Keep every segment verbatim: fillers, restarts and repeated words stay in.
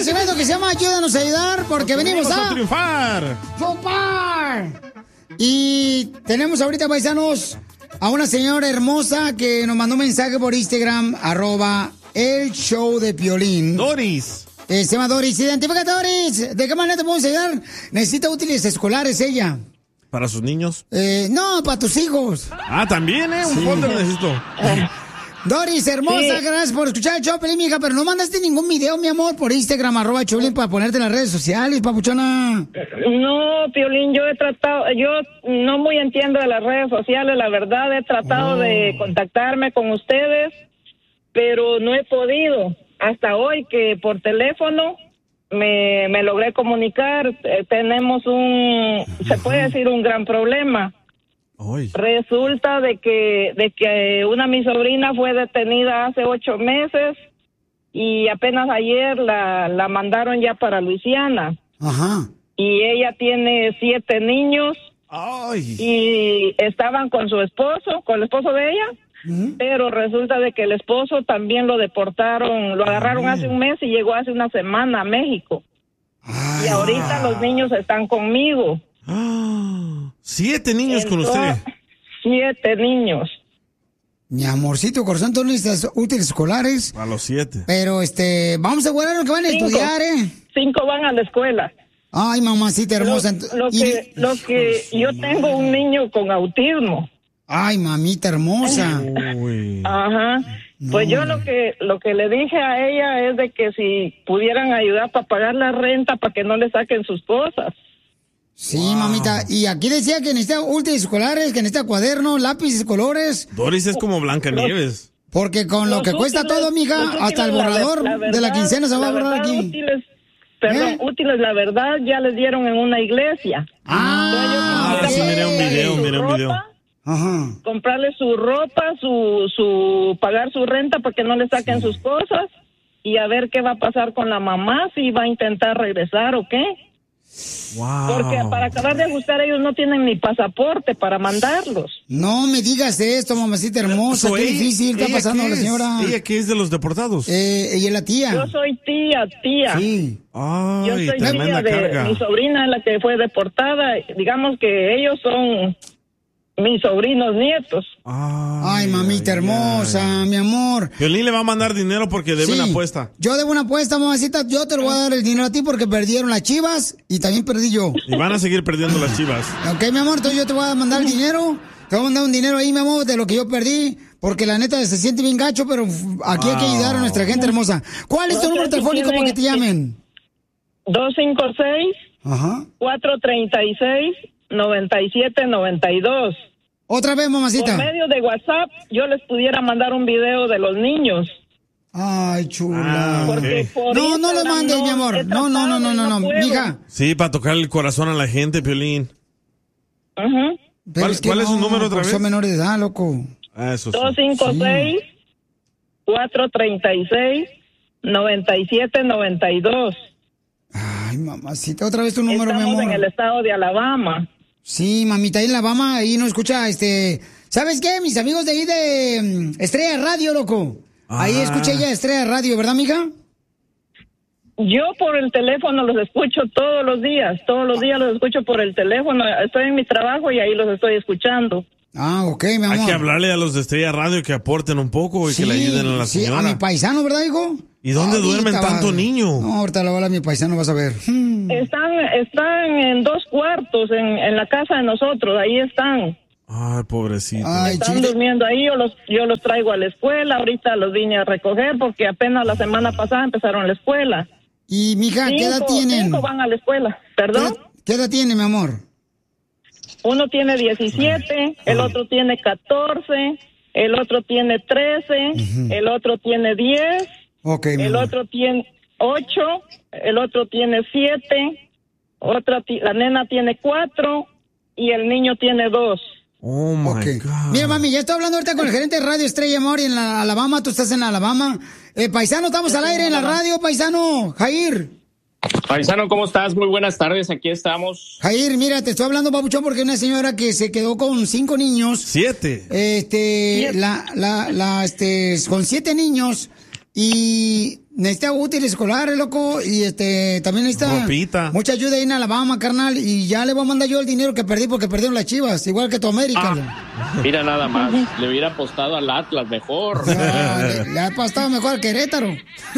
el segmento que se llama Ayúdanos a ayudar, porque, porque venimos, venimos a... a triunfar. ¡Triunfar! Y tenemos ahorita, paisanos, a una señora hermosa que nos mandó un mensaje por Instagram, arroba el show de Piolín. Doris. Eh, se llama Doris. Identifícate, Doris. ¿De qué manera te podemos ayudar? Necesita útiles escolares ella. ¿Para sus niños? Eh, no, para tus hijos. Ah, también, ¿eh? Un sí. folder necesito. Doris, hermosa, sí. Gracias por escuchar el show, Piolín, mija, pero no mandaste ningún video, mi amor, por Instagram, arroba Piolín, para ponerte en las redes sociales, papuchona. No, Piolín, yo he tratado, yo no muy entiendo de las redes sociales, la verdad, he tratado oh. de contactarme con ustedes, pero no he podido. Hasta hoy que por teléfono me, me logré comunicar, eh, tenemos un, se puede decir, un gran problema. Hoy. Resulta de que de que una de mis sobrinas fue detenida hace ocho meses y apenas ayer la, la mandaron ya para Luisiana. Ajá. Y ella tiene siete niños. Ay. Y estaban con su esposo, con el esposo de ella. ¿Mm? Pero resulta de que el esposo también lo deportaron, lo agarraron Ay. hace un mes y llegó hace una semana a México. Ay. Y ahorita los niños están conmigo. Ah, siete niños Entonces, con usted. Siete niños. Mi amorcito corazón, tú necesitas útiles escolares. A los siete. Pero este, vamos a guardar lo que van a Cinco. estudiar, ¿eh? Cinco van a la escuela. Ay, mamacita hermosa. Lo, lo que, lo que yo tengo un niño con autismo. Ay, mamita hermosa. Uy. Ajá. No. Pues yo lo que lo que le dije a ella es de que si pudieran ayudar para pagar la renta para que no le saquen sus cosas. Sí, wow. mamita. Y aquí decía que necesita útiles escolares, que necesita cuadernos, lápices, colores. Doris es como Blancanieves. Porque con lo que cuesta todo, mija, hasta el borrador la, la verdad, de la quincena se va a borrar aquí. Útiles, perdón, ¿Eh? útiles, la verdad, ya les dieron en una iglesia. Ah, ah sí, miré un video, miré un video. Ajá. Comprarle su ropa, su, su, pagar su renta para que no le saquen sí. sus cosas y a ver qué va a pasar con la mamá, si va a intentar regresar o qué. Wow. Porque para acabar de ajustar ellos no tienen ni pasaporte para mandarlos. No me digas esto, mamacita hermosa, so, qué ella, difícil está pasando la señora. ¿Ella qué es de los deportados? Eh, ella es la tía. Yo soy tía, tía. Sí. Ay, yo soy tremenda tía carga. de mi sobrina, la que fue deportada. Digamos que ellos son mis sobrinos nietos. Ay, Ay mamita ay, hermosa, ay. mi amor. Piolín le va a mandar dinero porque debe sí, una apuesta. Yo debo una apuesta, mamacita. Yo te lo voy a dar el dinero a ti porque perdieron las Chivas y también perdí yo. Y van a seguir perdiendo las Chivas. Ok, mi amor, entonces yo te voy a mandar el dinero. Te voy a mandar un dinero ahí, mi amor, de lo que yo perdí. Porque la neta se siente bien gacho, pero aquí wow. hay que ayudar a nuestra gente hermosa. ¿Cuál es tu número telefónico para que te llamen? dos cinco seis, cuatro tres seis, nueve siete nueve dos. Otra vez, mamacita. Por medio de WhatsApp, yo les pudiera mandar un video de los niños. Ay, chula. Ah, okay. No, no lo mandes, no, mi amor. No, no, no, no, no, no, no. Mija. Sí, para tocar el corazón a la gente, Piolín. Ajá. Uh-huh. ¿Cuál, es, que ¿cuál no, es su número otra vez? Son menores de edad, loco. Ah, eso sí. dos cinco seis, cuatro tres seis, nueve siete nueve dos. Ay, mamacita, otra vez tu número, Estamos mi amor. en el estado de Alabama. Sí, mamita, ahí en Alabama, ahí no escucha, este... ¿Sabes qué? Mis amigos de ahí de um, Estrella Radio, loco. Ah. Ahí escuché ya Estrella Radio, ¿verdad, mija? Yo por el teléfono los escucho todos los días. Todos los días los escucho por el teléfono. Estoy en mi trabajo y ahí los estoy escuchando. Ah, ok, mi amor. Hay que hablarle a los de Estrella Radio que aporten un poco y sí, que le ayuden a la sí, señora. A mi paisano, ¿verdad, hijo? ¿Y dónde ahorita duermen tanto va... niño? No, ahorita lo va a mi paisano, vas a ver. Hmm. Están, están en dos cuartos en, en la casa de nosotros, ahí están. Ay, pobrecito. Ay, están chile. durmiendo ahí, yo los, yo los traigo a la escuela, ahorita los vine a recoger porque apenas la semana pasada empezaron la escuela. Y, mija, cinco, ¿qué edad tienen? Cinco van a la escuela, ¿perdón? ¿Qué, qué edad tiene, mi amor? Uno tiene diecisiete, el otro tiene catorce, el otro tiene trece, uh-huh. el otro tiene diez, okay, el amor. otro tiene ocho, el otro tiene siete, otra t- la nena tiene cuatro y el niño tiene dos. Oh, my okay. God. Mira, mami, ya estoy hablando ahorita con el gerente de Radio Estrella, amor, y en la Alabama, tú estás en Alabama. Eh, paisano, estamos al aire en la radio, paisano, Jair. Paisano, ¿cómo estás? Muy buenas tardes, aquí estamos. Jair, mira, te estoy hablando, papuchón, porque una señora que se quedó con cinco niños. Siete. Este, la, la, la, este, con siete niños y necesita útiles escolares, loco, y este, también necesita Ropita. mucha ayuda ahí en Alabama, carnal, y ya le voy a mandar yo el dinero que perdí porque perdieron las Chivas, igual que tu América. Ah, mira nada más, le hubiera apostado al Atlas mejor. Ah, le, le ha apostado mejor al Querétaro.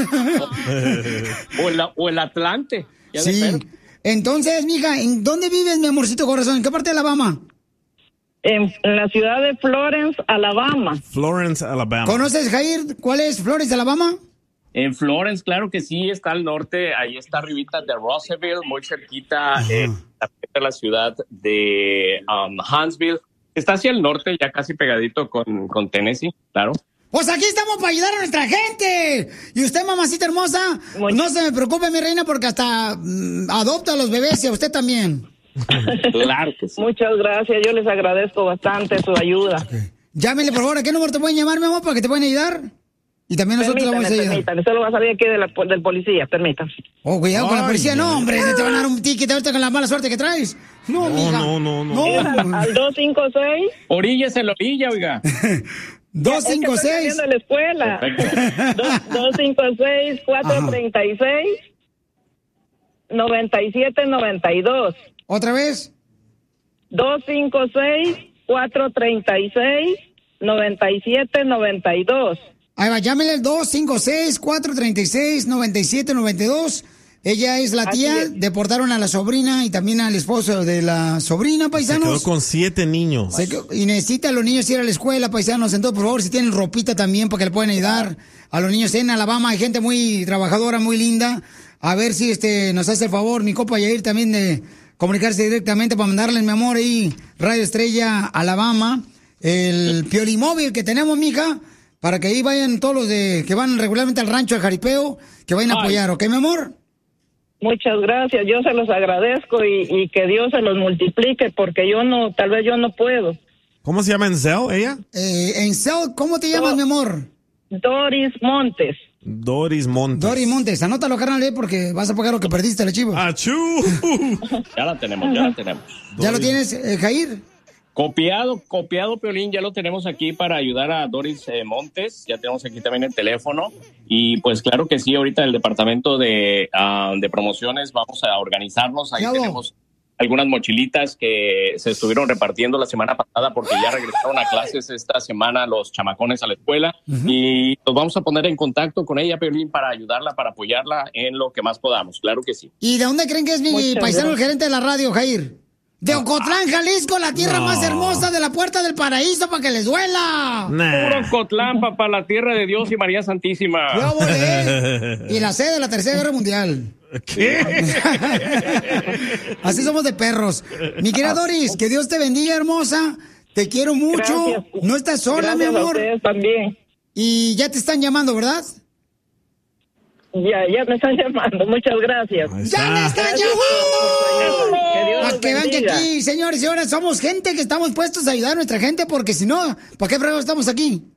o, el, o el Atlante. Ya Sí. de Entonces, mija, ¿en dónde vives, mi amorcito corazón? ¿En qué parte de Alabama? En, en la ciudad de Florence, Alabama. Florence, Alabama. ¿Conoces, Jair, cuál es Florence, Alabama? En Florence, claro que sí, está al norte, ahí está arribita de Russellville, muy cerquita eh, de la ciudad de um, Huntsville. Está hacia el norte, ya casi pegadito con, con Tennessee, claro. Pues aquí estamos para ayudar a nuestra gente. Y usted, mamacita hermosa, Muy... no se me preocupe, mi reina, porque hasta mm, adopta a los bebés y a usted también. Claro que sí. Muchas gracias, yo les agradezco bastante su ayuda. Okay. Llámenle, por favor, ¿a qué número te pueden llamar, mi amor, para que te puedan ayudar? Y también nosotros permítame, vamos a ayudar. Permítame, solo va a salir aquí de la, del policía, permítame. Oh, cuidado Ay, con la policía, no, hombre, te van a dar un ticket ahorita con la mala suerte que traes. No, no, mija. no, no, no. no. Al dos cinco seis. Orillas en la orilla, oiga. dos cinco seis. Es que estoy saliendo de la escuela. dos cinco seis, cuatro tres seis, nueve siete nueve dos. ¿Otra vez? dos cinco seis, cuatro tres seis, nueve siete nueve dos. Ahí va, llámele al dos cinco seis, cuatro tres seis, nueve siete nueve dos. Ella es la tía, es. Deportaron a la sobrina y también al esposo de la sobrina, paisanos. Se quedó con siete niños. Se quedó, y necesita a los niños ir a la escuela, paisanos. Entonces, por favor, si tienen ropita también para que le puedan ayudar a los niños en Alabama. Hay gente muy trabajadora, muy linda. A ver si este nos hace el favor, mi copa Yair, también de comunicarse directamente para mandarle, mi amor, ahí, Radio Estrella, Alabama, el Piolimóvil que tenemos, mija, para que ahí vayan todos los de que van regularmente al rancho, al jaripeo, que vayan a apoyar, ¿ok, mi amor? Muchas gracias, yo se los agradezco y, y que Dios se los multiplique, porque yo no, tal vez yo no puedo. ¿Cómo se llama en Cell, ella? Eh, en Cell, ¿cómo te llamas, Do- mi amor? Doris Montes. Doris Montes. Doris Montes, anótalo, carnal, eh, porque vas a pagar lo que perdiste, la chivo. ¡Achú! Ya la tenemos, ya la tenemos. ¿Ya Doris. Lo tienes, eh, Jair? Copiado, copiado, Piolín, ya lo tenemos aquí para ayudar a Doris eh, Montes, ya tenemos aquí también el teléfono, y pues claro que sí, ahorita el departamento de, uh, de promociones vamos a organizarnos, ahí Claro. tenemos algunas mochilitas que se estuvieron repartiendo la semana pasada porque ya regresaron a clases esta semana los chamacones a la escuela, uh-huh. y nos vamos a poner en contacto con ella, Piolín, para ayudarla, para apoyarla en lo que más podamos, claro que sí. ¿Y de dónde creen que es mi Muchas paisano, gracias. El gerente de la radio, Jair? De Ocotlán, Jalisco, la tierra no. más hermosa de la puerta del paraíso, para que les duela. Nah. Puro Ocotlán, papá, la tierra de Dios y María Santísima. Yo volé. Y la sede de la Tercera Guerra Mundial. ¿Qué? Así somos de perros. Mi querida Doris, que Dios te bendiga, hermosa. Te quiero mucho. Gracias. No estás sola, Gracias mi amor. A ustedes también. Y ya te están llamando, ¿verdad? Ya, ya me están llamando. Muchas gracias. ¡Ya me están llamando! Para que vean que aquí, señores y señores, somos gente que estamos puestos a ayudar a nuestra gente, porque si no, ¿para qué fregos estamos aquí?